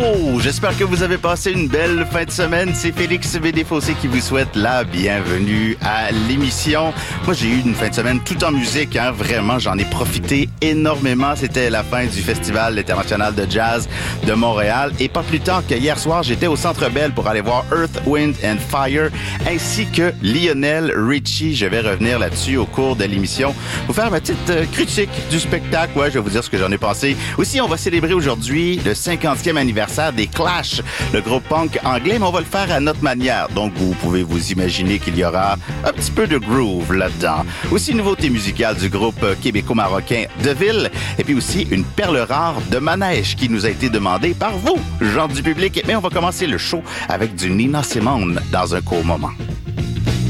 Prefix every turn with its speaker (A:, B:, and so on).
A: Oh, j'espère que vous avez passé une belle fin de semaine. C'est Félix Bédéfossé qui vous souhaite la bienvenue à l'émission. Moi, j'ai eu une fin de semaine tout en musique, hein. Vraiment, j'en ai profité énormément. C'était la fin du Festival international de jazz de Montréal. Et pas plus tard que hier soir, j'étais au Centre Bell pour aller voir Earth, Wind and Fire, ainsi que Lionel Richie. Je vais revenir là-dessus au cours de l'émission. Vous faire ma petite critique du spectacle. Ouais, je vais vous dire ce que j'en ai pensé. Aussi, on va célébrer aujourd'hui le 50e anniversaire des Clash, le groupe punk anglais, mais on va le faire à notre manière. Donc, vous pouvez vous imaginer qu'il y aura un petit peu de groove là-dedans. Aussi, nouveauté musicale du groupe québéco-marocain Deville, et puis aussi une perle rare de manège qui nous a été demandée par vous, gens du public. Mais on va commencer le show avec du Nina Simone dans un court moment.